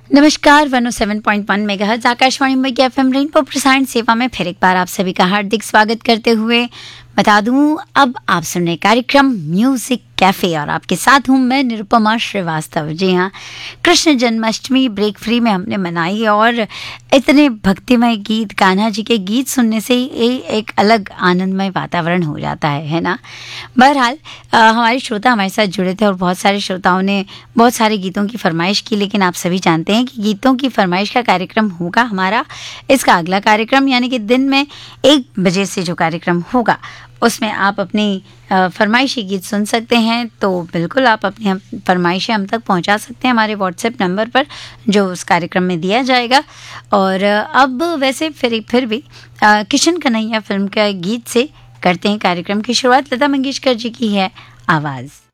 नमस्कार 107.1 megahertz Akashvani Mumbai FM rainbow प्रसारण सेवा में फिर एक बार आप सभी का हार्दिक स्वागत करते हुए बता दूं, अब आप सुन रहे कार्यक्रम म्यूजिक कैफे और आपके साथ हूं मैं निरुपमा श्रीवास्तव। जी हाँ, कृष्ण जन्माष्टमी ब्रेक फ्री में हमने मनाई और इतने भक्तिमय गीत, कान्हा जी के गीत सुनने से ही एक अलग आनंदमय वातावरण हो जाता है ना। बहरहाल हमारे श्रोता हमारे साथ जुड़े थे और बहुत सारे श्रोताओं ने बहुत सारे गीतों की फरमाइश की, लेकिन आप सभी जानते हैं कि गीतों की फरमाइश का कार्यक्रम होगा हमारा इसका अगला कार्यक्रम, यानी कि दिन में 1 बजे से जो कार्यक्रम होगा उसमें आप अपनी फरमाइशी गीत सुन सकते हैं। तो बिल्कुल आप अपनी फरमाइशें हम तक पहुंचा सकते हैं हमारे व्हाट्सएप नंबर पर जो उस कार्यक्रम में दिया जाएगा। और अब वैसे फिर भी किशन कन्हैया फिल्म के गीत से करते हैं कार्यक्रम की शुरुआत। लता मंगेशकर जी की है आवाज़।